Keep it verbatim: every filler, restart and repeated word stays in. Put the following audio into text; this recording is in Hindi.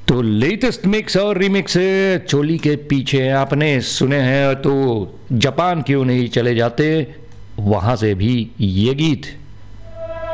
तो लेटेस्ट मिक्स और रिमिक्स चोली के पीछे आपने सुने हैं, तो जापान क्यों नहीं चले जाते, वहाँ से भी ये गीत।